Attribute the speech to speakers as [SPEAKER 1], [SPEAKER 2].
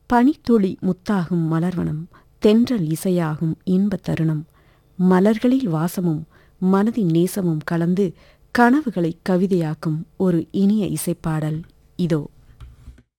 [SPEAKER 1] பனித்துளி முத்தாகும் மலர்வனம், தென்றல் இசையாகும் இன்பத் தருணம், மலர்களில் வாசமும் மனதின் நேசமும் கலந்து கனவுகளை கவிதையாக்கும் ஒரு இனிய இசைப்பாடல் இதோ.